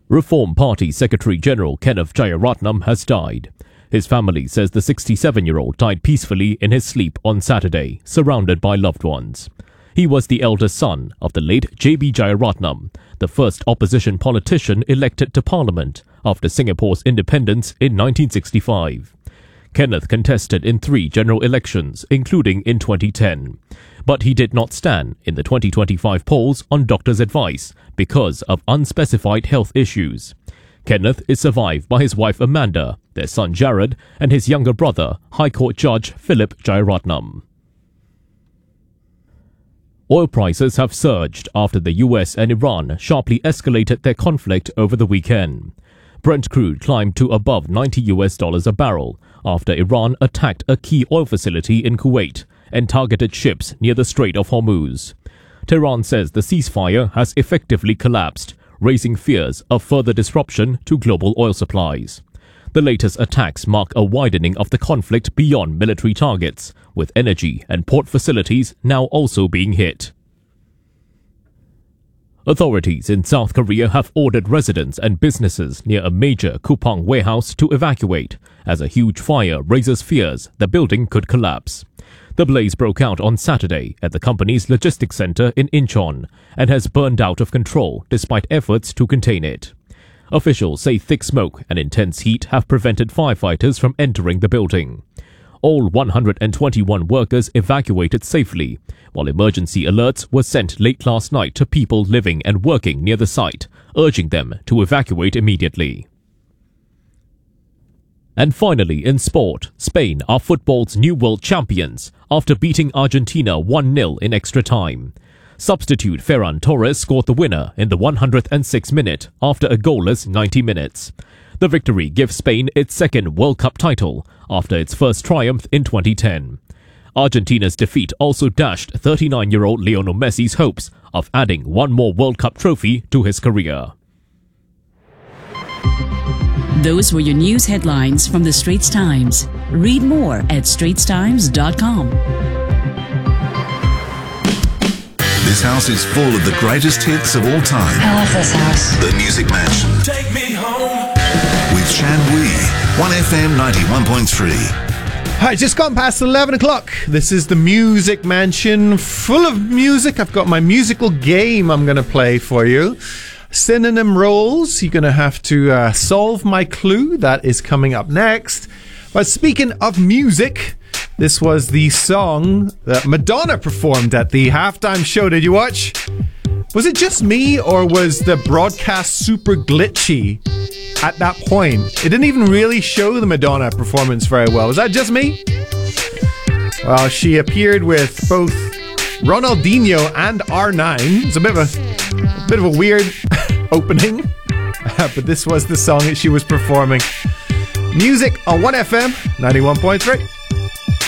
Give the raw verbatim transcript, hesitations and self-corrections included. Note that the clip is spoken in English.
Reform Party Secretary-General Kenneth Jayaratnam has died. His family says the sixty-seven-year-old died peacefully in his sleep on Saturday, surrounded by loved ones. He was the eldest son of the late J B Jayaratnam, the first opposition politician elected to Parliament after Singapore's independence in nineteen sixty-five. Kenneth contested in three general elections, including in twenty ten. But he did not stand in the twenty twenty-five polls on doctors' advice because of unspecified health issues. Kenneth is survived by his wife Amanda, their son Jared, and his younger brother, High Court Judge Philip Jayaratnam. Oil prices have surged after the U S and Iran sharply escalated their conflict over the weekend. Brent crude climbed to above ninety U S dollars a barrel after Iran attacked a key oil facility in Kuwait and targeted ships near the Strait of Hormuz. Tehran says the ceasefire has effectively collapsed, raising fears of further disruption to global oil supplies. The latest attacks mark a widening of the conflict beyond military targets, with energy and port facilities now also being hit. Authorities in South Korea have ordered residents and businesses near a major Kupang warehouse to evacuate, as a huge fire raises fears the building could collapse. The blaze broke out on Saturday at the company's logistics center in Incheon and has burned out of control despite efforts to contain it. Officials say thick smoke and intense heat have prevented firefighters from entering the building. All one hundred twenty-one workers evacuated safely, while emergency alerts were sent late last night to people living and working near the site, urging them to evacuate immediately. And finally, in sport, Spain are football's new world champions after beating Argentina one nil in extra time. Substitute Ferran Torres scored the winner in the one hundred sixth minute after a goalless ninety minutes. The victory gives Spain its second World Cup title after its first triumph in twenty ten. Argentina's defeat also dashed thirty-nine-year-old Lionel Messi's hopes of adding one more World Cup trophy to his career. Those were your news headlines from the Straits Times. Read more at straits times dot com. This house is full of the greatest hits of all time. I love this house. The Music Mansion. Take me home. With Shan Wee. one F M ninety-one point three. Hi, just gone past eleven o'clock. This is the Music Mansion, full of music. I've got my musical game I'm going to play for you. Synonym roles. You're going to have to uh, solve my clue. That is coming up next. But speaking of music, this was the song that Madonna performed at the halftime show. Did you watch? Was it just me, or was the broadcast super glitchy at that point? It didn't even really show the Madonna performance very well. Was that just me? Well, she appeared with both Ronaldinho and R nine. It's a bit of a, a bit of a weird opening, but this was the song that she was performing. Music on one F M ninety-one point three.